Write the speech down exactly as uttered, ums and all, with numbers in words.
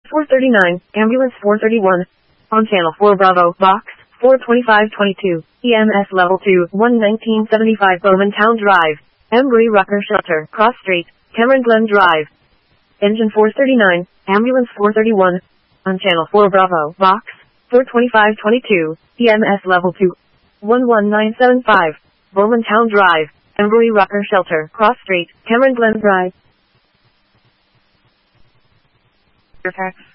four thirty-nine, Ambulance four thirty-one. On Channel four Bravo, Box four twenty-five twenty-two, E M S Level two, one nineteen seventy-five Bowmantown Drive, Embry Rucker Shelter, Cross Street, Cameron Glen Drive. Engine four thirty-nine, Ambulance four thirty-one. On Channel four Bravo, Box four twenty-five twenty-two, E M S Level two, one one nine seven five, Bowmantown Drive, Embry Rucker Shelter, Cross Street, Cameron Glen Drive. Fairfax.